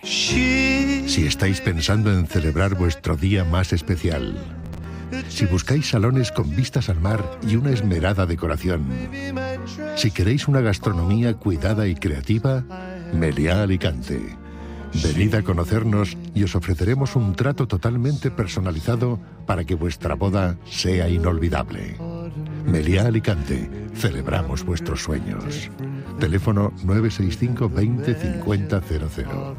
Si estáis pensando en celebrar vuestro día más especial, si buscáis salones con vistas al mar y una esmerada decoración, si queréis una gastronomía cuidada y creativa, Meliá Alicante. Venid a conocernos y os ofreceremos un trato totalmente personalizado para que vuestra boda sea inolvidable. Meliá Alicante, celebramos vuestros sueños. Teléfono 965 20 50 00.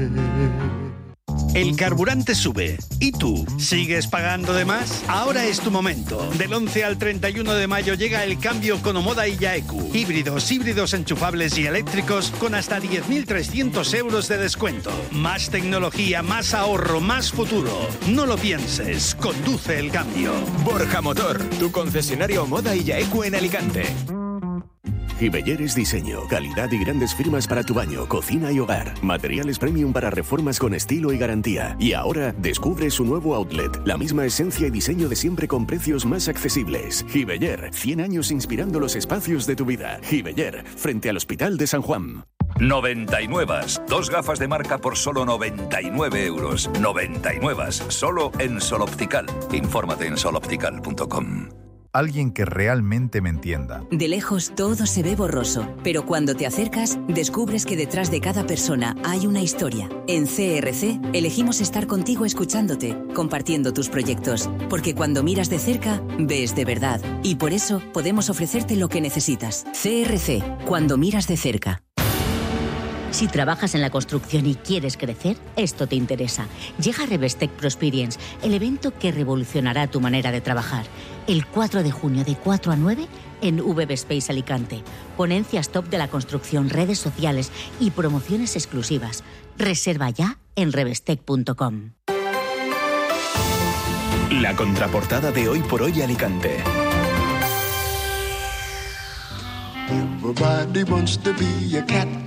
El carburante sube. ¿Y tú? ¿Sigues pagando de más? Ahora es tu momento. Del 11 al 31 de mayo llega el cambio con Omoda y Yaeku. Híbridos enchufables y eléctricos con hasta 10.300 euros de descuento. Más tecnología, más ahorro, más futuro. No lo pienses. Conduce el cambio. Borja Motor, tu concesionario Omoda y Yaeku en Alicante. Gibeller es diseño, calidad y grandes firmas para tu baño, cocina y hogar. Materiales premium para reformas con estilo y garantía. Y ahora descubre su nuevo outlet. La misma esencia y diseño de siempre con precios más accesibles. Gibeller, 100 años inspirando los espacios de tu vida. Gibeller, frente al Hospital de San Juan. 99. 2 gafas de marca por solo 99 euros. 99. Solo en Sol Optical. Infórmate en soloptical.com. Alguien que realmente me entienda. De lejos todo se ve borroso, pero cuando te acercas, descubres que detrás de cada persona hay una historia. En CRC elegimos estar contigo escuchándote, compartiendo tus proyectos, porque cuando miras de cerca, ves de verdad. Y por eso podemos ofrecerte lo que necesitas. CRC, cuando miras de cerca. Si trabajas en la construcción y quieres crecer, esto te interesa. Llega Revestec Prosperience, el evento que revolucionará tu manera de trabajar. El 4 de junio de 4 a 9 en VB Space Alicante. Ponencias top de la construcción, redes sociales y promociones exclusivas. Reserva ya en revestec.com. La contraportada de Hoy por Hoy Alicante. Everybody wants to be a cat.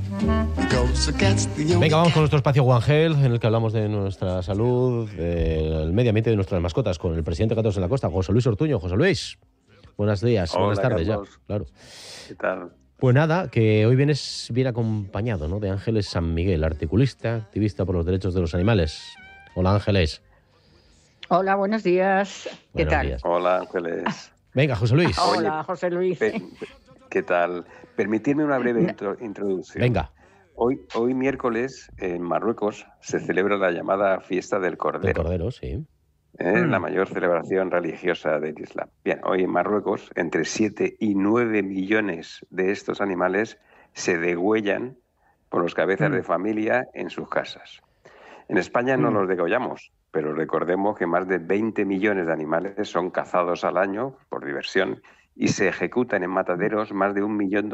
Venga, vamos con nuestro espacio Guangel, en el que hablamos de nuestra salud, del medio ambiente y de nuestras mascotas, con el presidente de Gatos en la Costa, José Luis Ortuño. José Luis, buenos días, hola, buenas tardes Carlos. Ya, claro. ¿Qué tal? Pues nada, que hoy vienes bien acompañado, ¿no?, de Ángeles San Miguel, articulista, activista por los derechos de los animales. Hola, Ángeles. Hola, buenos días. ¿Qué Buenos tal? días. Hola, Ángeles. Venga, José Luis. Hola, José Luis. ¿Qué tal? Permitidme una breve introducción. Venga. Hoy miércoles, en Marruecos, se celebra la llamada Fiesta del Cordero. El Cordero, sí. La mayor celebración religiosa del Islam. Bien, hoy en Marruecos, entre 7 y 9 millones de estos animales se degüellan por los cabezas de familia en sus casas. En España no los degollamos, pero recordemos que más de 20 millones de animales son cazados al año por diversión y se ejecutan en mataderos más de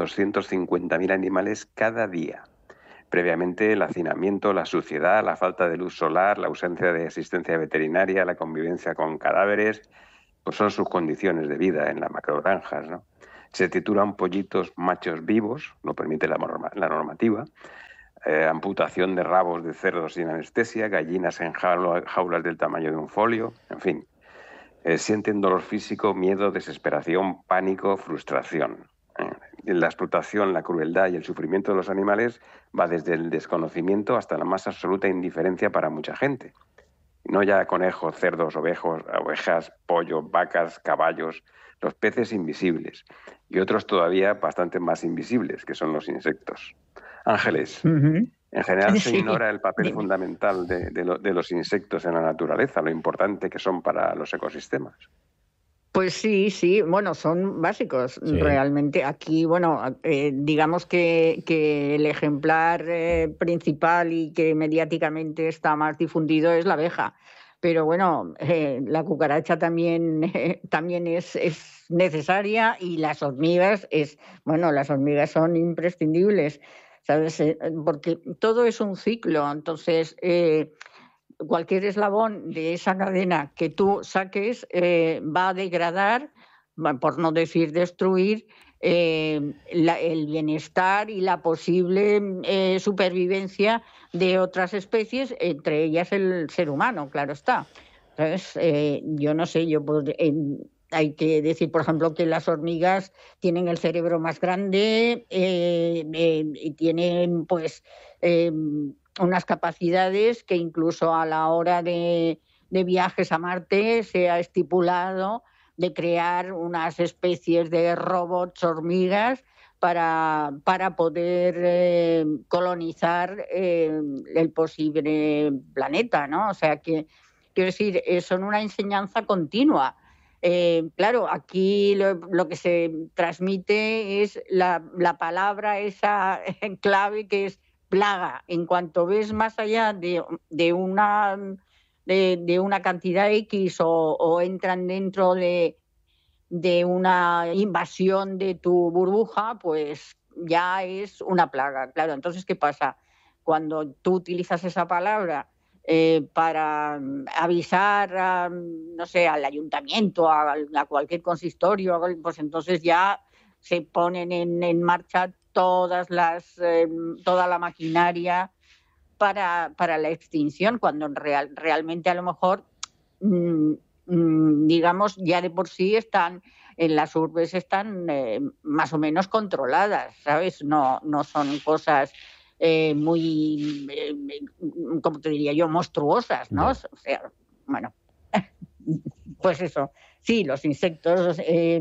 1.250.000 animales cada día. Previamente, el hacinamiento, la suciedad, la falta de luz solar, la ausencia de asistencia veterinaria, la convivencia con cadáveres, pues son sus condiciones de vida en las macrogranjas, ¿no? Se trituran pollitos machos vivos, lo permite la normativa, amputación de rabos de cerdos sin anestesia, gallinas en jaulas del tamaño de un folio, en fin. Sienten dolor físico, miedo, desesperación, pánico, frustración. La explotación, la crueldad y el sufrimiento de los animales va desde el desconocimiento hasta la más absoluta indiferencia para mucha gente. No ya conejos, cerdos, ovejas, pollos, vacas, caballos, los peces invisibles y otros todavía bastante más invisibles, que son los insectos. Ángeles, en general se ignora el papel fundamental de los insectos en la naturaleza, lo importante que son para los ecosistemas. Pues sí, bueno, son básicos realmente. Aquí, bueno, digamos que el ejemplar principal y que mediáticamente está más difundido es la abeja. Pero bueno, la cucaracha también es necesaria y las hormigas las hormigas son imprescindibles, ¿sabes? Porque todo es un ciclo, entonces cualquier eslabón de esa cadena que tú saques va a degradar, por no decir destruir, el bienestar y la posible supervivencia de otras especies, entre ellas el ser humano, claro está. Entonces, yo no sé, hay que decir, por ejemplo, que las hormigas tienen el cerebro más grande y tienen, unas capacidades que incluso a la hora de viajes a Marte se ha estipulado de crear unas especies de robots hormigas para poder colonizar el posible planeta, ¿no? O sea que, quiero decir, son una enseñanza continua. Claro, aquí lo que se transmite es la palabra esa en clave que es plaga. En cuanto ves más allá de una cantidad X o entran dentro de una invasión de tu burbuja, pues ya es una plaga. Claro, entonces, ¿qué pasa? Cuando tú utilizas esa palabra para avisar, no sé, al ayuntamiento, a cualquier consistorio, pues entonces ya se ponen en marcha toda la maquinaria para la extinción, cuando realmente a lo mejor digamos, ya de por sí están en las urbes, están más o menos controladas, ¿sabes? No son cosas muy, ¿cómo te diría yo?, monstruosas, ¿no? O sea, bueno, pues eso. Sí, los insectos.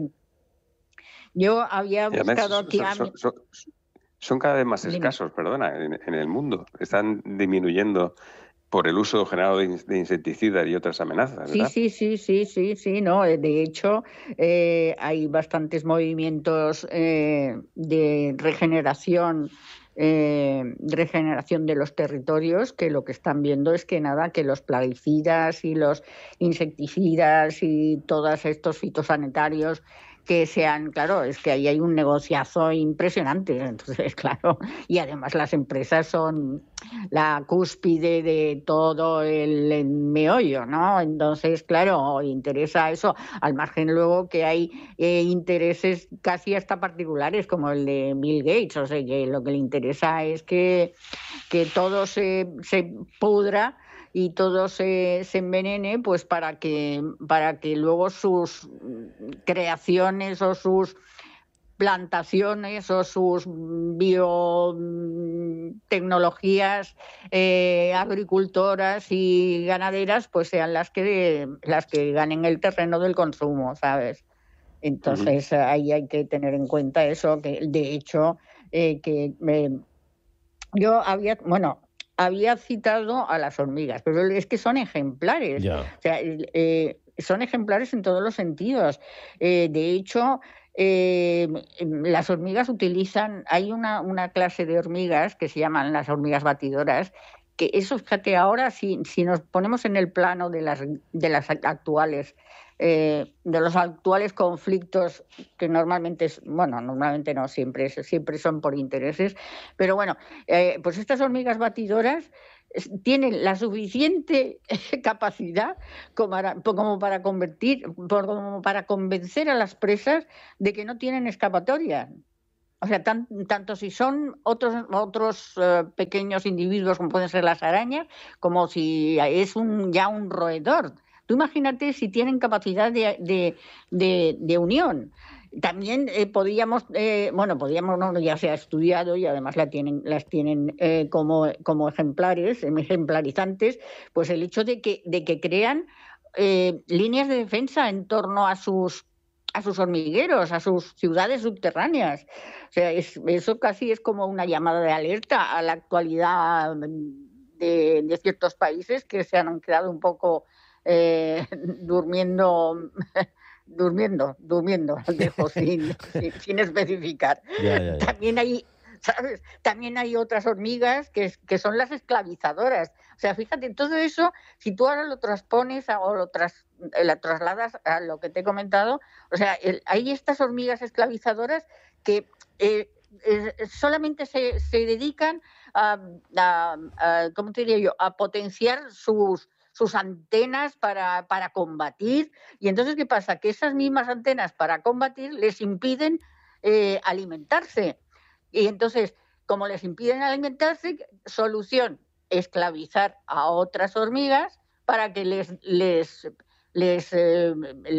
Yo había buscado aquí... Son cada vez más escasos, perdona, en el mundo. Están disminuyendo por el uso generado de insecticidas y otras amenazas, ¿verdad? Sí, no. De hecho, hay bastantes movimientos de regeneración de los territorios, que lo que están viendo es que que los plaguicidas y los insecticidas y todos estos fitosanitarios que sean, claro, es que ahí hay un negociazo impresionante. Entonces, claro, y además las empresas son la cúspide de todo el meollo, ¿no? Entonces, claro, interesa eso, al margen luego que hay intereses casi hasta particulares, como el de Bill Gates, o sea, que lo que le interesa es que todo se pudra y todo se envenene, pues para que luego sus creaciones o sus plantaciones o sus biotecnologías agricultoras y ganaderas pues sean las que ganen el terreno del consumo, ¿sabes? Entonces ahí hay que tener en cuenta eso, que de hecho yo había citado a las hormigas, pero es que son ejemplares. O sea, son ejemplares en todos los sentidos. De hecho, las hormigas hay una clase de hormigas que se llaman las hormigas batidoras, que eso, fíjate, ahora si nos ponemos en el plano de las actuales de los actuales conflictos, que normalmente no, siempre son por intereses, pero bueno, pues estas hormigas batidoras tienen la suficiente capacidad como para convencer a las presas de que no tienen escapatoria. O sea, tanto si son otros pequeños individuos como pueden ser las arañas, como si es ya un roedor. Tú imagínate si tienen capacidad de unión. También podíamos, no, ya se ha estudiado y además las tienen como ejemplarizantes, pues el hecho de que crean líneas de defensa en torno a sus hormigueros, a sus ciudades subterráneas. O sea, eso casi es como una llamada de alerta a la actualidad de ciertos países que se han quedado un poco durmiendo, dejo sin especificar. Ya. También hay otras hormigas que son las esclavizadoras. O sea, fíjate, todo eso, si tú ahora lo transpones o la trasladas a lo que te he comentado, o sea, hay estas hormigas esclavizadoras que solamente se dedican ¿cómo te diría yo?, a potenciar sus antenas para combatir. Y entonces, ¿qué pasa? Que esas mismas antenas para combatir les impiden alimentarse. Y entonces, como les impiden alimentarse, solución, esclavizar a otras hormigas para que les les den,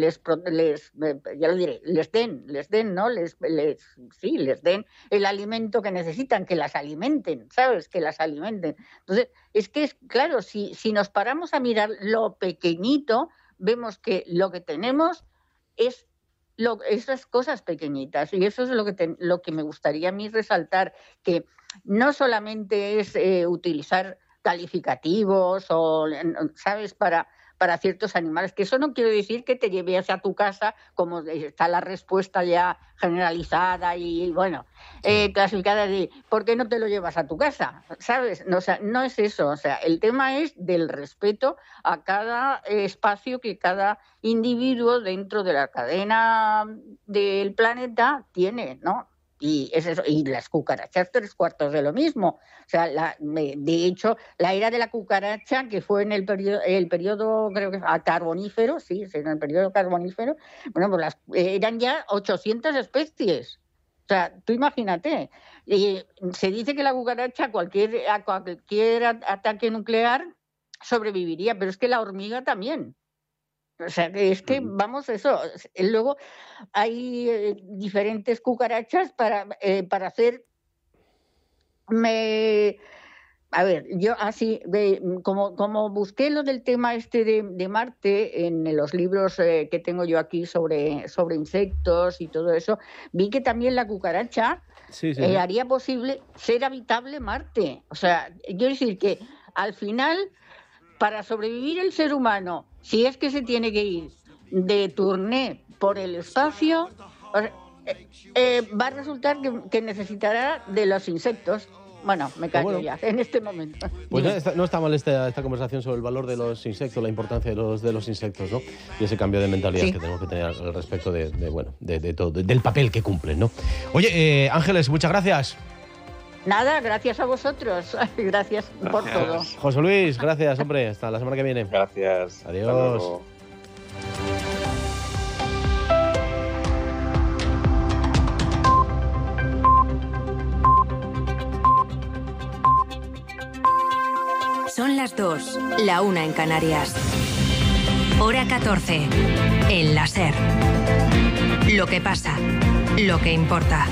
¿no? Les den el alimento que necesitan, que las alimenten, ¿sabes? Que las alimenten. Entonces, claro, si nos paramos a mirar lo pequeñito, vemos que lo que tenemos es esas cosas pequeñitas, y eso es lo que me gustaría a mí resaltar, que no solamente es utilizar calificativos o, ¿sabes?, para ciertos animales, que eso no quiere decir que te lleves a tu casa, como está la respuesta ya generalizada y, bueno, clasificada de ¿por qué no te lo llevas a tu casa? ¿Sabes? No, o sea, no es eso, o sea, el tema es del respeto a cada espacio que cada individuo dentro de la cadena del planeta tiene, ¿no? Y es eso, y las cucarachas 3/4 de lo mismo. O sea, de hecho, la era de la cucaracha, que fue en el periodo creo que carbonífero, sí, en el periodo carbonífero, bueno, pues eran ya 800 especies. O sea, tú imagínate. Se dice que la cucaracha a cualquier ataque nuclear sobreviviría, pero es que la hormiga también. O sea, es que, vamos, eso. Luego hay diferentes cucarachas para hacer... A ver, yo así, como busqué lo del tema de Marte en los libros que tengo yo aquí sobre insectos y todo eso, vi que también la cucaracha haría posible ser habitable Marte. O sea, quiero decir que al final, para sobrevivir el ser humano, si es que se tiene que ir de tournée por el espacio, va a resultar que necesitará de los insectos. Bueno, me callo ya en este momento. Pues no está mal esta conversación sobre el valor de los insectos, la importancia de los insectos, ¿no? Y ese cambio de mentalidad que tenemos que tener al respecto de todo, del papel que cumplen, ¿no? Oye, Ángeles, muchas gracias. Nada, gracias a vosotros. Gracias por todo. José Luis, gracias, hombre. Hasta la semana que viene. Gracias. Adiós. Son las 2, la 1 en Canarias. Hora 14, en la SER. Lo que pasa, lo que importa.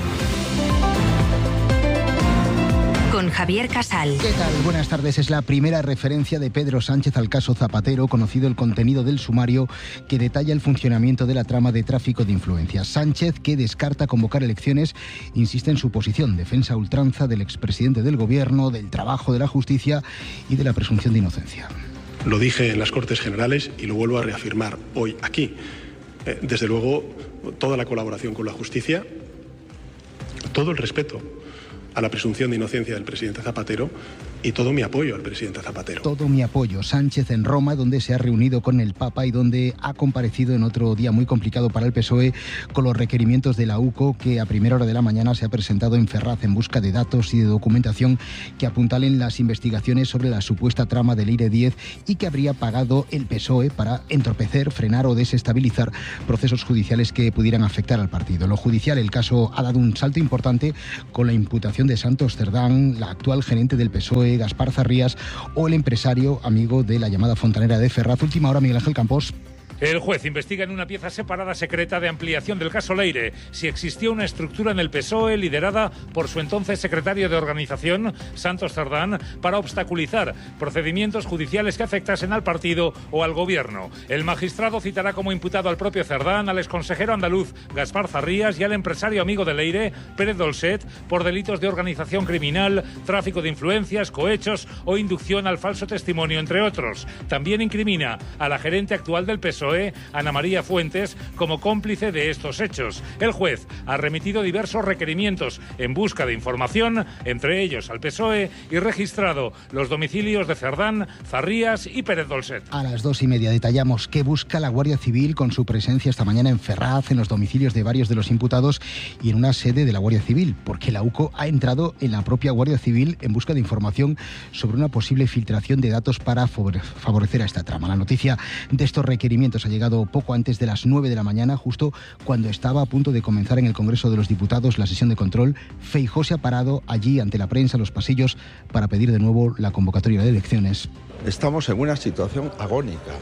Con Javier Casal. ¿Qué tal? Buenas tardes. Es la primera referencia de Pedro Sánchez al caso Zapatero, conocido el contenido del sumario que detalla el funcionamiento de la trama de tráfico de influencias. Sánchez, que descarta convocar elecciones, insiste en su posición, defensa a ultranza del expresidente del Gobierno, del trabajo de la justicia y de la presunción de inocencia. Lo dije en las Cortes Generales y lo vuelvo a reafirmar hoy aquí. Desde luego, toda la colaboración con la justicia, todo el respeto a la presunción de inocencia del presidente Zapatero y todo mi apoyo al presidente Zapatero. Todo mi apoyo. Sánchez en Roma, donde se ha reunido con el Papa y donde ha comparecido en otro día muy complicado para el PSOE con los requerimientos de la UCO, que a primera hora de la mañana se ha presentado en Ferraz en busca de datos y de documentación que apuntalen las investigaciones sobre la supuesta trama del Leire 10 y que habría pagado el PSOE para entorpecer, frenar o desestabilizar procesos judiciales que pudieran afectar al partido. En lo judicial, el caso ha dado un salto importante con la imputación de Santos Cerdán, la actual gerente del PSOE, Gaspar Zarrías, o el empresario amigo de la llamada fontanera de Ferraz. Última hora, Miguel Ángel Campos. El juez investiga en una pieza separada secreta de ampliación del caso Leire si existió una estructura en el PSOE liderada por su entonces secretario de organización, Santos Cerdán, para obstaculizar procedimientos judiciales que afectasen al partido o al gobierno. El magistrado citará como imputado al propio Cerdán, al exconsejero andaluz Gaspar Zarrías y al empresario amigo de Leire, Pérez Dolcet, por delitos de organización criminal, tráfico de influencias, cohechos o inducción al falso testimonio, entre otros. También incrimina a la gerente actual del PSOE, Ana María Fuentes, como cómplice de estos hechos. El juez ha remitido diversos requerimientos en busca de información, entre ellos al PSOE, y registrado los domicilios de Cerdán, Zarrías y Pérez Dolcet. A las 2:30 detallamos que busca la Guardia Civil con su presencia esta mañana en Ferraz, en los domicilios de varios de los imputados y en una sede de la Guardia Civil, porque la UCO ha entrado en la propia Guardia Civil en busca de información sobre una posible filtración de datos para favorecer a esta trama. La noticia de estos requerimientos ha llegado poco antes de las 9 de la mañana, justo cuando estaba a punto de comenzar en el Congreso de los Diputados la sesión de control. Feijóo se ha parado allí ante la prensa, los pasillos, para pedir de nuevo la convocatoria de elecciones. Estamos en una situación agónica.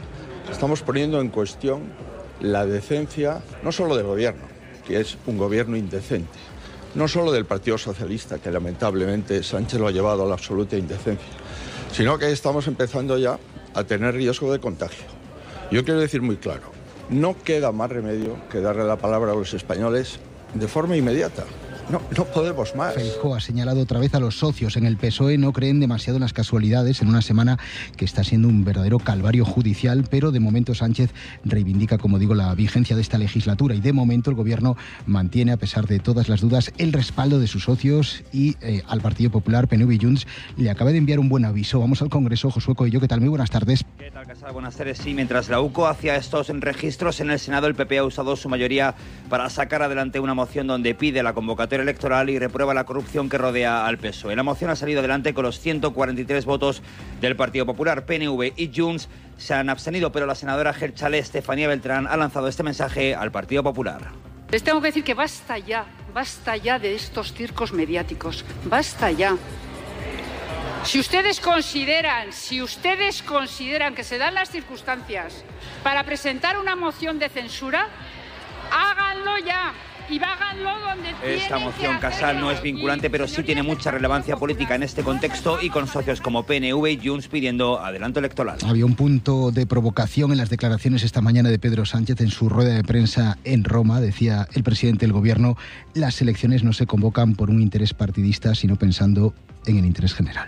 Estamos poniendo en cuestión la decencia, no solo del gobierno, que es un gobierno indecente, no solo del Partido Socialista, que lamentablemente Sánchez lo ha llevado a la absoluta indecencia, sino que estamos empezando ya a tener riesgo de contagio. Yo quiero decir muy claro, no queda más remedio que darle la palabra a los españoles de forma inmediata. No podemos más. Feijóo ha señalado otra vez a los socios en el PSOE, no creen demasiado en las casualidades en una semana que está siendo un verdadero calvario judicial, pero de momento Sánchez reivindica, como digo, la vigencia de esta legislatura y de momento el gobierno mantiene, a pesar de todas las dudas, el respaldo de sus socios y al Partido Popular, PNV y Junts le acaba de enviar un buen aviso. Vamos al Congreso, Josué Coello, ¿qué tal? Muy buenas tardes. ¿Qué tal, Casal? Buenas tardes. Sí, mientras la UCO hacía estos registros en el Senado, el PP ha usado su mayoría para sacar adelante una moción donde pide la convocatoria electoral y reprueba la corrupción que rodea al PSOE. La moción ha salido adelante con los 143 votos del Partido Popular. PNV y Junts se han abstenido, pero la senadora Geltzale Estefanía Beltrán ha lanzado este mensaje al Partido Popular. Les tengo que decir que basta ya de estos circos mediáticos, basta ya. Si ustedes consideran que se dan las circunstancias para presentar una moción de censura, háganlo ya. Y háganlo donde esta moción, Casal, no es vinculante, pero sí tiene mucha relevancia política en este contexto y con socios como PNV y Junts pidiendo adelanto electoral. Había un punto de provocación en las declaraciones esta mañana de Pedro Sánchez en su rueda de prensa en Roma. Decía el presidente del gobierno, las elecciones no se convocan por un interés partidista, sino pensando en el interés general.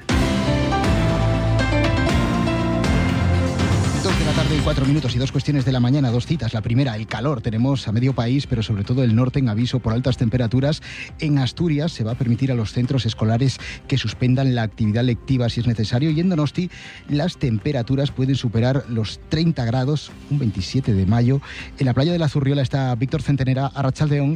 2 de la tarde y 4 minutos y 2 cuestiones de la mañana, 2 citas. La primera, el calor. Tenemos a medio país, pero sobre todo el norte en aviso por altas temperaturas. En Asturias se va a permitir a los centros escolares que suspendan la actividad lectiva si es necesario. Y en Donosti las temperaturas pueden superar los 30 grados, un 27 de mayo. En la playa de la Zurriola está Víctor Centenera, Arratsaldeón.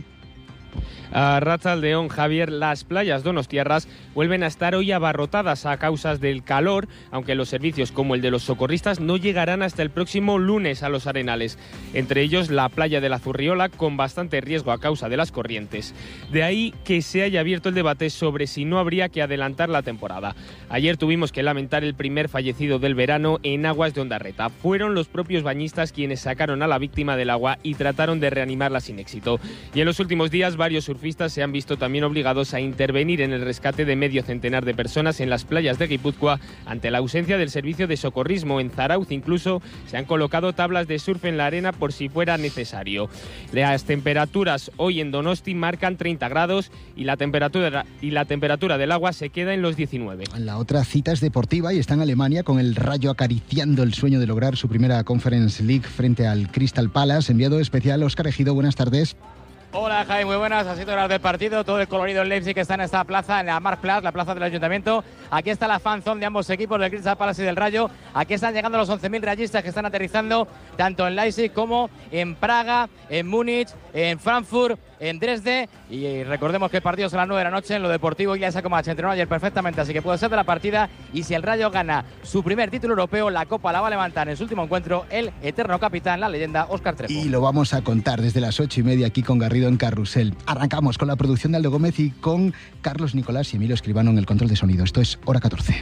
A Arratsaldeón, Javier, las playas donostiarras vuelven a estar hoy abarrotadas a causa del calor, aunque los servicios como el de los socorristas no llegarán hasta el próximo lunes a los arenales. Entre ellos la playa de la Zurriola, con bastante riesgo a causa de las corrientes. De ahí que se haya abierto el debate sobre si no habría que adelantar la temporada. Ayer tuvimos que lamentar el primer fallecido del verano en aguas de Ondarreta. Fueron los propios bañistas quienes sacaron a la víctima del agua y trataron de reanimarla sin éxito. Y en los últimos días varios surfistas se han visto también obligados a intervenir en el rescate de medio centenar de personas en las playas de Guipúzcoa ante la ausencia del servicio de socorrismo. En Zarauz incluso se han colocado tablas de surf en la arena por si fuera necesario. Las temperaturas hoy en Donosti marcan 30 grados y la temperatura del agua se queda en los 19. La otra cita es deportiva y está en Alemania con el Rayo acariciando el sueño de lograr su primera Conference League frente al Crystal Palace. Enviado especial Óscar Ejido, buenas tardes. Hola Jaime, muy buenas, así horas del partido, todo el colorido en Leipzig que está en esta plaza, en la Marktplatz, la plaza del Ayuntamiento. Aquí está la fanzone de ambos equipos, del Crystal Palace y del Rayo. Aquí están llegando los 11.000 rayistas que están aterrizando tanto en Leipzig como en Praga, en Múnich, en Frankfurt, en Dresde. Y recordemos que el partido es a las 9 de la noche en lo deportivo. Ilya Sakomac entrenó ayer perfectamente, así que puede ser de la partida. Y si el Rayo gana su primer título europeo, la Copa la va a levantar en su último encuentro el eterno capitán, la leyenda Óscar Trefo. Y lo vamos a contar desde las 8:30 aquí con Garrido en Carrusel. Arrancamos con la producción de Aldo Gómez y con Carlos Nicolás y Emilio Escribano en el control de sonido. Esto es Hora 14.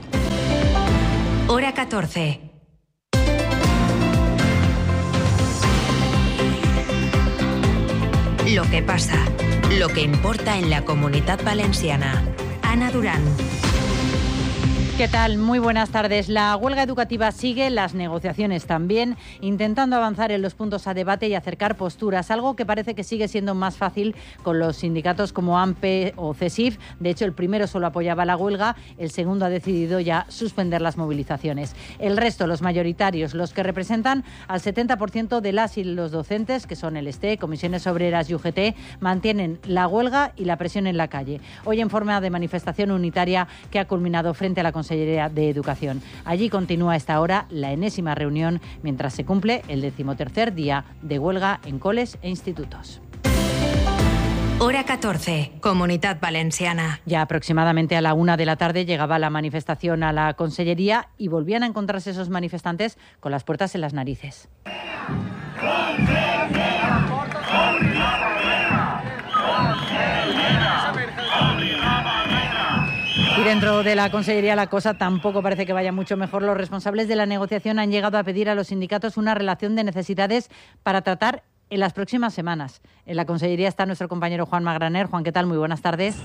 Hora 14. Lo que pasa, lo que importa en la Comunitat Valenciana. Ana Durán. ¿Qué tal? Muy buenas tardes. La huelga educativa sigue, las negociaciones también, intentando avanzar en los puntos a debate y acercar posturas, algo que parece que sigue siendo más fácil con los sindicatos como AMPE o CESIF. De hecho, el primero solo apoyaba la huelga, el segundo ha decidido ya suspender las movilizaciones. El resto, los mayoritarios, los que representan al 70% de las y los docentes, que son el STE, Comisiones Obreras y UGT, mantienen la huelga y la presión en la calle. Hoy en forma de manifestación unitaria que ha culminado frente a la Consellería de Educación. Allí continúa a esta hora la enésima reunión mientras se cumple el 13º día de huelga en coles e institutos. Hora 14, Comunitat Valenciana. Ya aproximadamente a la 1 de la tarde llegaba la manifestación a la Consellería y volvían a encontrarse esos manifestantes con las puertas en las narices. Piden Dentro de la Consellería la cosa tampoco parece que vaya mucho mejor. Los responsables de la negociación han llegado a pedir a los sindicatos una relación de necesidades para tratar en las próximas semanas. En la Consellería está nuestro compañero Juan Magraner. Juan, ¿qué tal? Muy buenas tardes.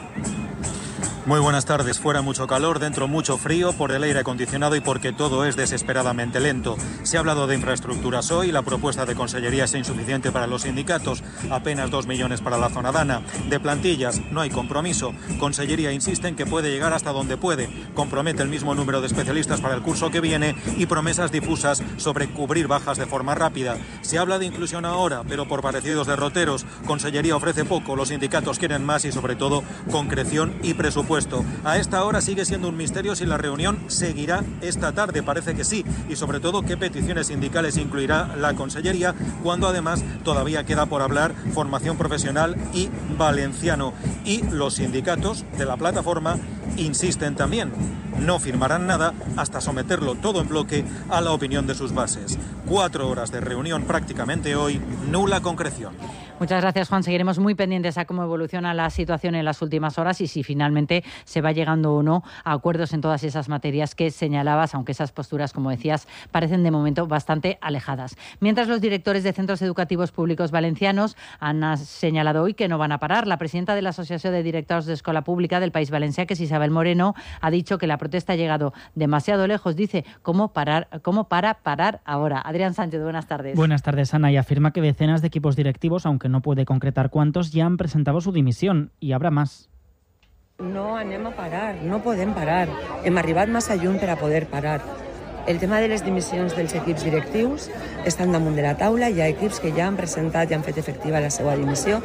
Muy buenas tardes. Fuera mucho calor, dentro mucho frío por el aire acondicionado y porque todo es desesperadamente lento. Se ha hablado de infraestructuras hoy, la propuesta de Consellería es insuficiente para los sindicatos, apenas 2 millones para la zona dana. De plantillas no hay compromiso. Consellería insiste en que puede llegar hasta donde puede. Compromete el mismo número de especialistas para el curso que viene y promesas difusas sobre cubrir bajas de forma rápida. Se habla de inclusión ahora, pero por parecidos derroteros. Consellería ofrece poco, los sindicatos quieren más y sobre todo concreción y presupuesto. A esta hora sigue siendo un misterio si la reunión seguirá esta tarde, parece que sí, y sobre todo qué peticiones sindicales incluirá la Consellería, cuando además todavía queda por hablar formación profesional y valenciano. Y los sindicatos de la plataforma insisten también, no firmarán nada hasta someterlo todo en bloque a la opinión de sus bases. 4 horas de reunión prácticamente hoy, nula concreción. Muchas gracias, Juan. Seguiremos muy pendientes a cómo evoluciona la situación en las últimas horas y si finalmente se va llegando o no a acuerdos en todas esas materias que señalabas, aunque esas posturas, como decías, parecen de momento bastante alejadas. Mientras, los directores de centros educativos públicos valencianos han señalado hoy que no van a parar. La presidenta de la Asociación de Directors de Escola Pública del País Valencià, que es Isabel Moreno, ha dicho que la protesta ha llegado demasiado lejos. Dice, ¿cómo para parar ahora? Adrián Sánchez, buenas tardes. Buenas tardes, Ana. Y afirma que decenas de equipos directivos, aunque no puede concretar cuántos, ya han presentado su dimisión y habrá más. No anem a parar, no podem parar. Hem arribat massa lluny per a poder parar. El tema de les dimissions dels equips directius estan damunt de la taula. Hi ha equips que ja han presentat i han fet efectiva la seva dimissió.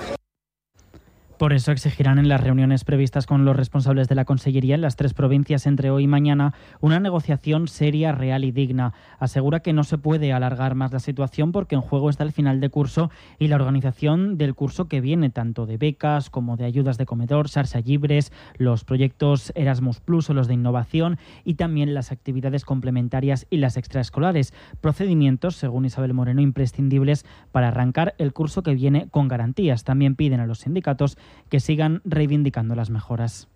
Por eso exigirán en las reuniones previstas con los responsables de la Consellería en las 3 provincias entre hoy y mañana una negociación seria, real y digna. Asegura que no se puede alargar más la situación porque en juego está el final de curso y la organización del curso que viene, tanto de becas como de ayudas de comedor, Xarxa Llibres, los proyectos Erasmus Plus o los de innovación y también las actividades complementarias y las extraescolares. Procedimientos, según Isabel Moreno, imprescindibles para arrancar el curso que viene con garantías. También piden a los sindicatos que sigan reivindicando las mejoras.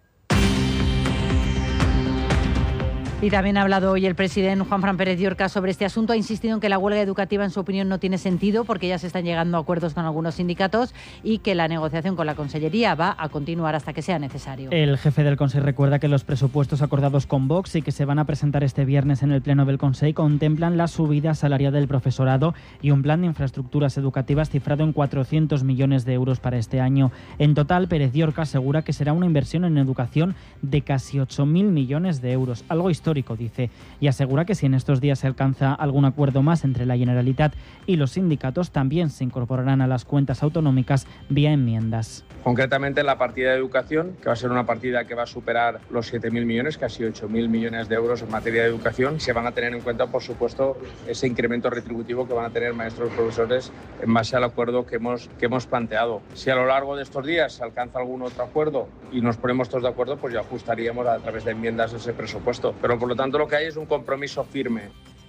Y también ha hablado hoy el presidente Juanfran Pérez Llorca sobre este asunto. Ha insistido en que la huelga educativa, en su opinión, no tiene sentido porque ya se están llegando a acuerdos con algunos sindicatos y que la negociación con la Consellería va a continuar hasta que sea necesario. El jefe del Consejo recuerda que los presupuestos acordados con Vox y que se van a presentar este viernes en el Pleno del Consejo contemplan la subida salarial del profesorado y un plan de infraestructuras educativas cifrado en 400 millones de euros para este año. En total, Pérez Llorca asegura que será una inversión en educación de casi 8.000 millones de euros, algo histórico, dice, y asegura que si en estos días se alcanza algún acuerdo más entre la Generalitat y los sindicatos, también se incorporarán a las cuentas autonómicas vía enmiendas. Concretamente, la partida de educación, que va a ser una partida que va a superar los 7.000 millones, casi 8.000 millones de euros en materia de educación, se van a tener en cuenta, por supuesto, ese incremento retributivo que van a tener maestros y profesores en base al acuerdo que hemos planteado. Si a lo largo de estos días se alcanza algún otro acuerdo y nos ponemos todos de acuerdo, pues ya ajustaríamos a través de enmiendas ese presupuesto. Pero por lo tanto lo que hay es un compromiso firme.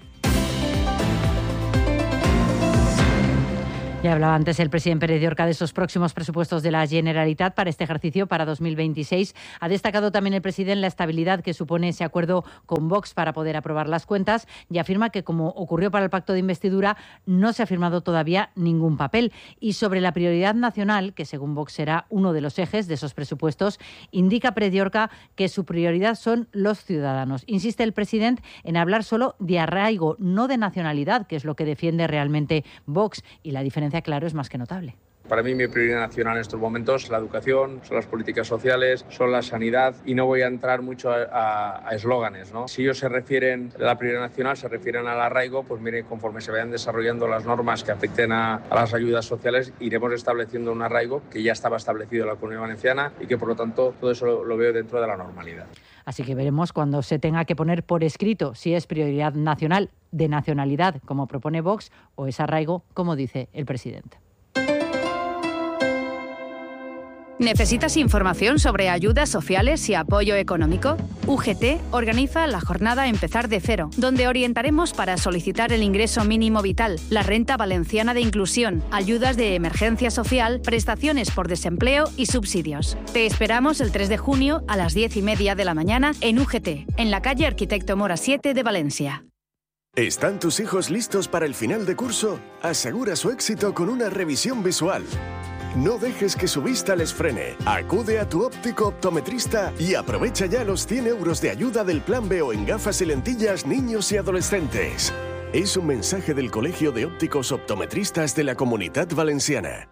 Ya hablaba antes el presidente Pérez Llorca de esos próximos presupuestos de la Generalitat para este ejercicio, para 2026. Ha destacado también el presidente la estabilidad que supone ese acuerdo con Vox para poder aprobar las cuentas y afirma que, como ocurrió para el pacto de investidura, no se ha firmado todavía ningún papel. Y sobre la prioridad nacional, que según Vox será uno de los ejes de esos presupuestos, indica Pérez Llorca que su prioridad son los ciudadanos. Insiste el presidente en hablar solo de arraigo, no de nacionalidad, que es lo que defiende realmente Vox, y la diferencia, claro, es más que notable. Para mí mi prioridad nacional en estos momentos es la educación, son las políticas sociales, son la sanidad y no voy a entrar mucho a eslóganes, ¿no? Si ellos se refieren a la prioridad nacional, se refieren al arraigo, pues mire, conforme se vayan desarrollando las normas que afecten a las ayudas sociales, iremos estableciendo un arraigo que ya estaba establecido en la Comunidad Valenciana y que por lo tanto todo eso lo veo dentro de la normalidad. Así que veremos cuando se tenga que poner por escrito si es prioridad nacional de nacionalidad, como propone Vox, o es arraigo, como dice el presidente. ¿Necesitas información sobre ayudas sociales y apoyo económico? UGT organiza la jornada Empezar de Cero, donde orientaremos para solicitar el ingreso mínimo vital, la renta valenciana de inclusión, ayudas de emergencia social, prestaciones por desempleo y subsidios. Te esperamos el 3 de junio a las 10:30 de la mañana en UGT, en la calle Arquitecto Mora 7 de Valencia. ¿Están tus hijos listos para el final de curso? Asegura su éxito con una revisión visual. No dejes que su vista les frene. Acude a tu óptico optometrista y aprovecha ya los 100 euros de ayuda del Plan B o en gafas y lentillas niños y adolescentes. Es un mensaje del Colegio de Ópticos Optometristas de la Comunitat Valenciana.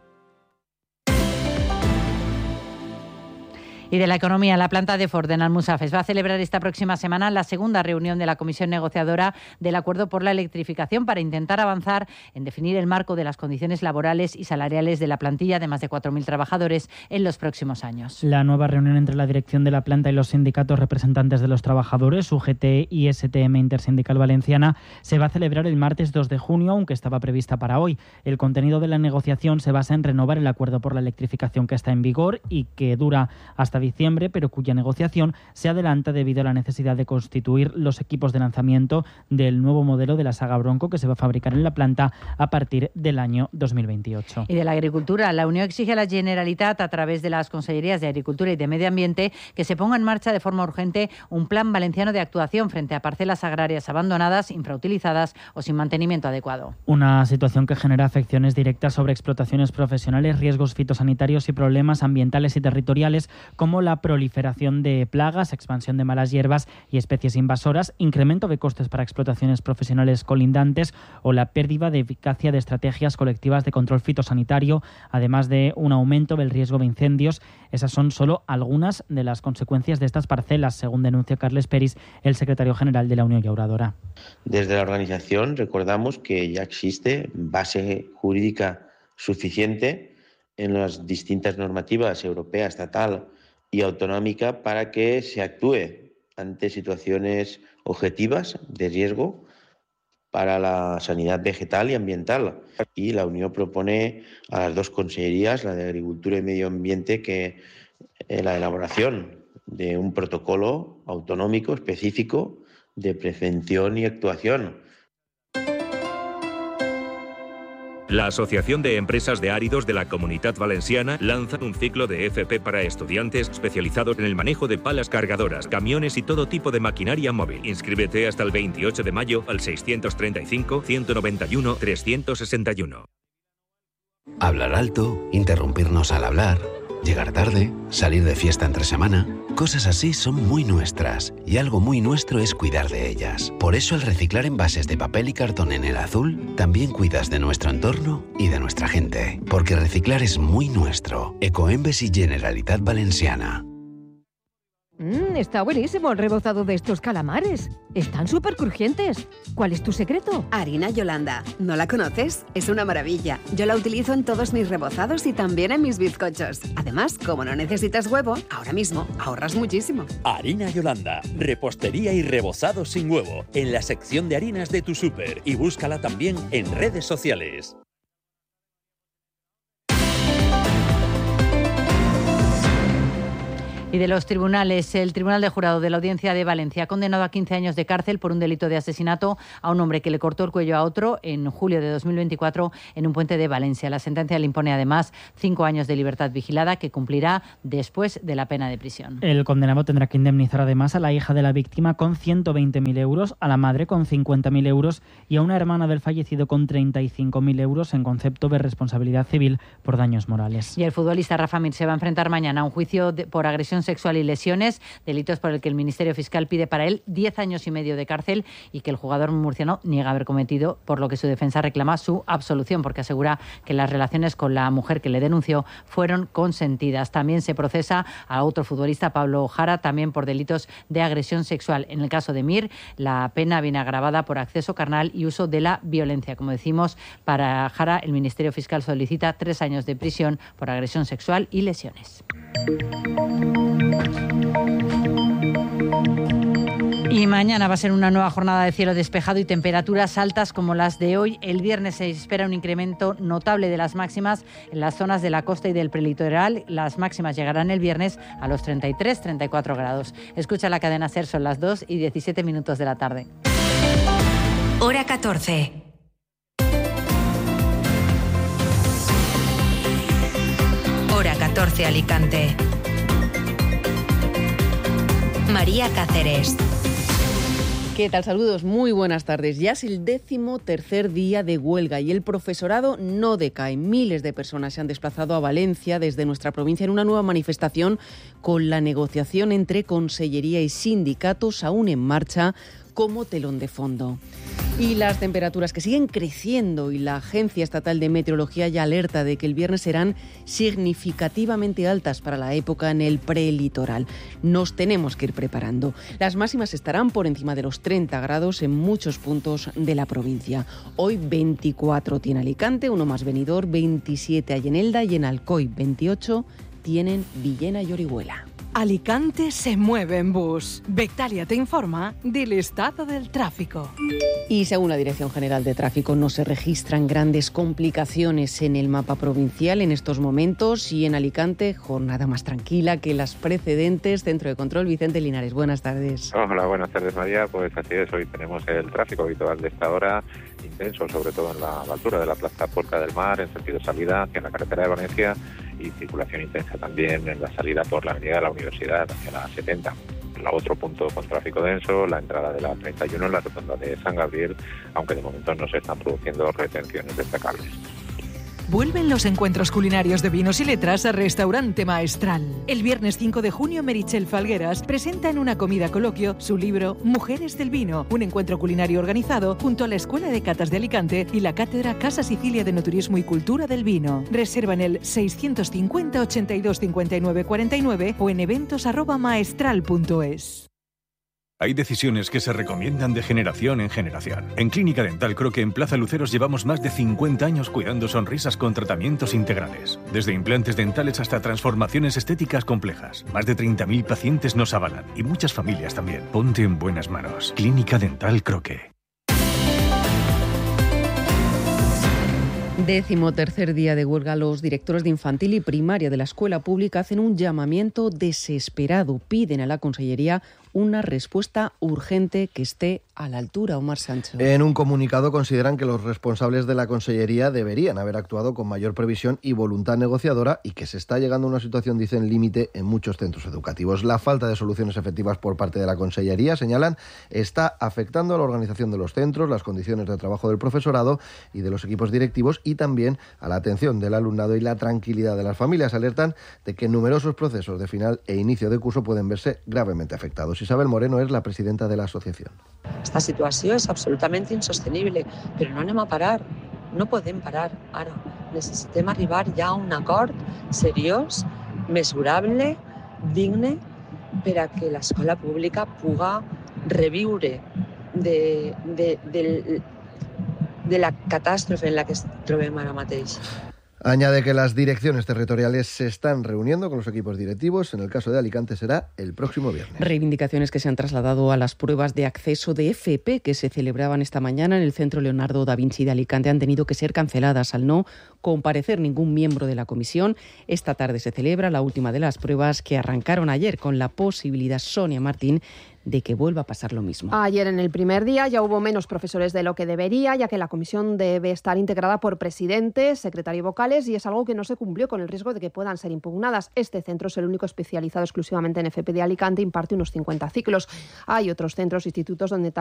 Y de la economía, la planta de Ford en Almusafes va a celebrar esta próxima semana la segunda reunión de la comisión negociadora del acuerdo por la electrificación para intentar avanzar en definir el marco de las condiciones laborales y salariales de la plantilla de más de 4.000 trabajadores en los próximos años. La nueva reunión entre la dirección de la planta y los sindicatos representantes de los trabajadores, UGT y STM Intersindical Valenciana, se va a celebrar el martes 2 de junio, aunque estaba prevista para hoy. El contenido de la negociación se basa en renovar el acuerdo por la electrificación que está en vigor y que dura hasta diciembre, pero cuya negociación se adelanta debido a la necesidad de constituir los equipos de lanzamiento del nuevo modelo de la saga Bronco que se va a fabricar en la planta a partir del año 2028. Y de la agricultura, la Unión exige a la Generalitat, a través de las Consellerías de Agricultura y de Medio Ambiente, que se ponga en marcha de forma urgente un plan valenciano de actuación frente a parcelas agrarias abandonadas, infrautilizadas o sin mantenimiento adecuado. Una situación que genera afecciones directas sobre explotaciones profesionales, riesgos fitosanitarios y problemas ambientales y territoriales, como la proliferación de plagas, expansión de malas hierbas y especies invasoras, incremento de costes para explotaciones profesionales colindantes o la pérdida de eficacia de estrategias colectivas de control fitosanitario, además de un aumento del riesgo de incendios. Esas son solo algunas de las consecuencias de estas parcelas, según denuncia Carles Peris, el secretario general de la Unión Llauradora. Desde la organización recordamos que ya existe base jurídica suficiente en las distintas normativas europea, estatal y autonómica para que se actúe ante situaciones objetivas de riesgo para la sanidad vegetal y ambiental. Y la Unión propone a las dos consellerías, la de Agricultura y Medio Ambiente, que la elaboración de un protocolo autonómico específico de prevención y actuación. La Asociación de Empresas de Áridos de la Comunitat Valenciana lanza un ciclo de FP para estudiantes especializados en el manejo de palas cargadoras, camiones y todo tipo de maquinaria móvil. Inscríbete hasta el 28 de mayo al 635-191-361. Hablar alto, interrumpirnos al hablar, llegar tarde, salir de fiesta entre semana. Cosas así son muy nuestras y algo muy nuestro es cuidar de ellas. Por eso al reciclar envases de papel y cartón en el azul, también cuidas de nuestro entorno y de nuestra gente. Porque reciclar es muy nuestro. Ecoembes y Generalitat Valenciana. Está buenísimo el rebozado de estos calamares. Están súper crujientes. ¿Cuál es tu secreto? Harina Yolanda. ¿No la conoces? Es una maravilla. Yo la utilizo en todos mis rebozados y también en mis bizcochos. Además, como no necesitas huevo, ahora mismo ahorras muchísimo. Harina Yolanda. Repostería y rebozado sin huevo. En la sección de harinas de tu súper. Y búscala también en redes sociales. Y de los tribunales, el Tribunal de Jurado de la Audiencia de Valencia ha condenado a 15 años de cárcel por un delito de asesinato a un hombre que le cortó el cuello a otro en julio de 2024 en un puente de Valencia. La sentencia le impone además 5 años de libertad vigilada que cumplirá después de la pena de prisión. El condenado tendrá que indemnizar además a la hija de la víctima con 120.000 euros, a la madre con 50.000 euros y a una hermana del fallecido con 35.000 euros en concepto de responsabilidad civil por daños morales. Y el futbolista Rafa Mir se va a enfrentar mañana a un juicio por agresión sexual y lesiones, delitos por el que el Ministerio Fiscal pide para él 10 años y medio de cárcel y que el jugador murciano niega haber cometido, por lo que su defensa reclama su absolución, porque asegura que las relaciones con la mujer que le denunció fueron consentidas. También se procesa a otro futbolista, Pablo Jara, también por delitos de agresión sexual. En el caso de Mir, la pena viene agravada por acceso carnal y uso de la violencia. Como decimos, para Jara, el Ministerio Fiscal solicita 3 años de prisión por agresión sexual y lesiones. Y mañana va a ser una nueva jornada de cielo despejado y temperaturas altas como las de hoy. El viernes se espera un incremento notable de las máximas en las zonas de la costa y del prelitoral. Las máximas llegarán el viernes a los 33-34 grados. Escucha la cadena SER, son las 2:17 de la tarde. Hora 14. Hora 14 Alicante. María Cáceres. ¿Qué tal? Saludos, muy buenas tardes. Ya es el 13º día de huelga y el profesorado no decae. Miles de personas se han desplazado a Valencia desde nuestra provincia en una nueva manifestación con la negociación entre Consellería y sindicatos aún en marcha como telón de fondo. Y las temperaturas que siguen creciendo y la Agencia Estatal de Meteorología ya alerta de que el viernes serán significativamente altas para la época en el prelitoral. Nos tenemos que ir preparando. Las máximas estarán por encima de los 30 grados en muchos puntos de la provincia. Hoy 24 tiene Alicante, uno más Benidorm, 27 hay en Elda y en Alcoy 28 tienen Villena y Orihuela. Alicante se mueve en bus. Bectalia te informa del estado del tráfico. Y según la Dirección General de Tráfico, no se registran grandes complicaciones en el mapa provincial en estos momentos y en Alicante, jornada más tranquila que las precedentes. Centro de Control, Vicente Linares. Buenas tardes. Hola, buenas tardes, María. Pues así es, hoy tenemos el tráfico habitual de esta hora, intenso, sobre todo en la altura de la Plaza Puerta del Mar, en sentido salida hacia la carretera de Valencia, y circulación intensa también en la salida por la avenida de la Universidad hacia la 70. Otro punto con tráfico denso, la entrada de la 31 en la rotonda de San Gabriel, aunque de momento no se están produciendo retenciones destacables. Vuelven los encuentros culinarios de vinos y letras a Restaurante Maestral. El viernes 5 de junio, Meritxell Falgueras presenta en una comida coloquio su libro Mujeres del Vino, un encuentro culinario organizado junto a la Escuela de Catas de Alicante y la Cátedra Casa Sicilia de Enoturismo y Cultura del Vino. Reserva en el 650 82 59 49 o en eventos@maestral.es. Hay decisiones que se recomiendan de generación en generación. En Clínica Dental Croque en Plaza Luceros llevamos más de 50 años cuidando sonrisas con tratamientos integrales. Desde implantes dentales hasta transformaciones estéticas complejas. Más de 30.000 pacientes nos avalan y muchas familias también. Ponte en buenas manos. Clínica Dental Croque. 13º día de huelga. Los directores de infantil y primaria de la escuela pública hacen un llamamiento desesperado. Piden a la Consellería una respuesta urgente que esté a la altura. Omar Sancho. En un comunicado consideran que los responsables de la Consellería deberían haber actuado con mayor previsión y voluntad negociadora y que se está llegando a una situación, dicen, límite en muchos centros educativos. La falta de soluciones efectivas por parte de la Consellería, señalan, está afectando a la organización de los centros, las condiciones de trabajo del profesorado y de los equipos directivos y también a la atención del alumnado y la tranquilidad de las familias. Alertan de que numerosos procesos de final e inicio de curso pueden verse gravemente afectados. Isabel Moreno es la presidenta de la asociación. Esta situació és absolutament insostenible, però no anem a parar, no podem parar ara. Necessitem arribar ja a un acord seriós, mesurable, digne, per a que l'escola pública puga reviure de la catàstrofe en la que ens trobem ara mateix. Añade que las direcciones territoriales se están reuniendo con los equipos directivos. En el caso de Alicante será el próximo viernes. Reivindicaciones que se han trasladado a las pruebas de acceso de FP que se celebraban esta mañana en el Centro Leonardo da Vinci de Alicante han tenido que ser canceladas al no comparecer ningún miembro de la comisión. Esta tarde se celebra la última de las pruebas que arrancaron ayer con la posibilidad, Sonia Martín, de que vuelva a pasar lo mismo. Ayer en el primer día ya hubo menos profesores de lo que debería, ya que la comisión debe estar integrada por presidentes, secretario y vocales, y es algo que no se cumplió, con el riesgo de que puedan ser impugnadas. Este centro es el único especializado exclusivamente en FP de Alicante, imparte unos 50 ciclos. Hay otros centros, institutos donde